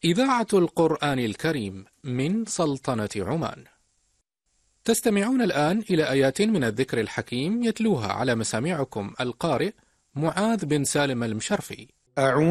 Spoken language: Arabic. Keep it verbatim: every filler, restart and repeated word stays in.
إذاعة القرآن الكريم من سلطنة عمان. تستمعون الآن إلى آيات من الذكر الحكيم يتلوها على مسامعكم القارئ معاذ بن سالم المشرفي. أعوذ